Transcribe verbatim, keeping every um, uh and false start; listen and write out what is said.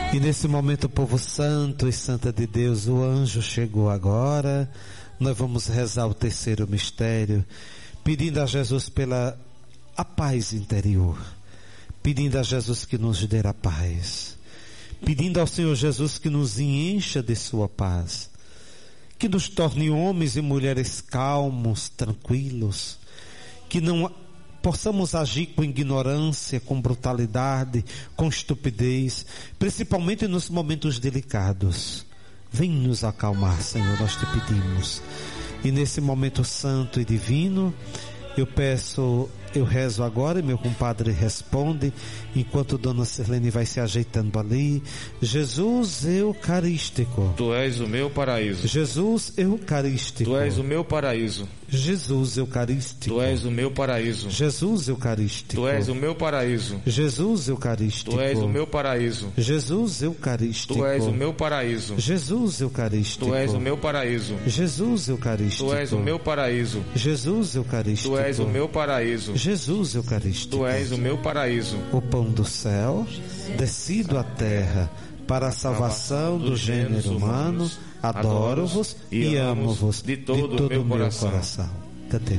E nesse momento, povo santo e santa de Deus, o anjo chegou agora. Nós vamos rezar o terceiro mistério, pedindo a Jesus pela a paz interior, pedindo a Jesus que nos dê a paz, pedindo ao Senhor Jesus que nos encha de sua paz, que nos torne homens e mulheres calmos, tranquilos, que não possamos agir com ignorância, com brutalidade, com estupidez, principalmente nos momentos delicados. Vem nos acalmar, Senhor, nós te pedimos. E nesse momento santo e divino, eu peço, eu rezo agora e meu compadre responde, enquanto Dona Sirlene vai se ajeitando ali. Jesus Eucarístico, Tu és o meu paraíso. Jesus Eucarístico, Tu és o meu paraíso. Jesus Eucarístico, Tu és o meu paraíso. Jesus Eucarístico, Tu és o meu paraíso. Jesus Eucarístico, Tu és o meu paraíso. Jesus Eucarístico, Tu és o meu paraíso. Jesus Eucarístico, Tu és o meu paraíso. Jesus Eucarístico, Tu és o meu paraíso. Jesus Eucarístico, Tu és o meu paraíso. Jesus Eucarístico, Tu és o meu paraíso. o pão do céu, descido à terra, para a salvação do gênero humano, adoro-vos e amo-vos de todo o meu coração. Cantemos.